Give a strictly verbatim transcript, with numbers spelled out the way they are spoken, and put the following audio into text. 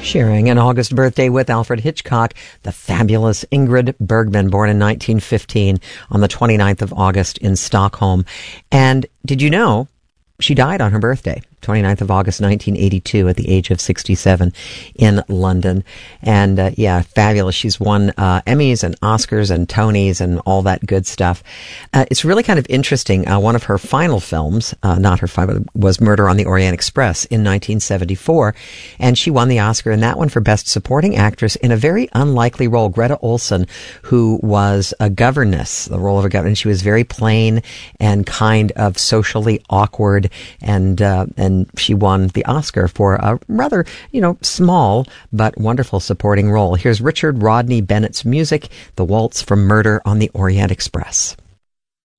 Sharing an August birthday with Alfred Hitchcock, the fabulous Ingrid Bergman, born in nineteen fifteen on the twenty-ninth of August in Stockholm. And did you know she died on her birthday, twenty-ninth of August, nineteen eighty-two, at the age of sixty-seven in London. And uh, yeah, fabulous. She's won uh, Emmys and Oscars and Tonys and all that good stuff. Uh, it's really kind of interesting. Uh, one of her final films, uh, not her final, was Murder on the Orient Express in nineteen seventy-four. And she won the Oscar in that one for Best Supporting Actress in a very unlikely role. Greta Olson, who was a governess, the role of a governess. She was very plain and kind of socially awkward, and uh, and And she won the Oscar for a rather, you know, small but wonderful supporting role. Here's Richard Rodney Bennett's music, The Waltz from Murder on the Orient Express.